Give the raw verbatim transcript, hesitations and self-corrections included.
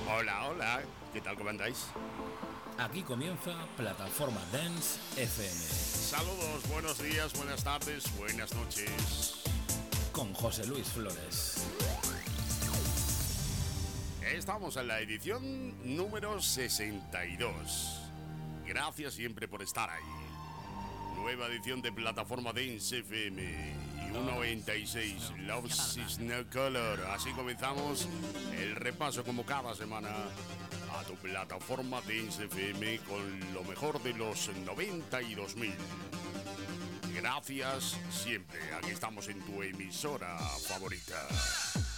Hola, hola, ¿qué tal, cómo andáis? Aquí comienza Plataforma Dance F M. Saludos, buenos días, buenas tardes, buenas noches. Con José Luis Flores. Estamos en la edición número sesenta y dos. Gracias siempre por estar ahí. Nueva edición de Plataforma Dance F M y uno noventa y seis Love is No Color. Así comenzamos el repaso como cada semana a tu Plataforma Dance F M con lo mejor de los noventa y dos mil. Gracias siempre. Aquí estamos en tu emisora favorita.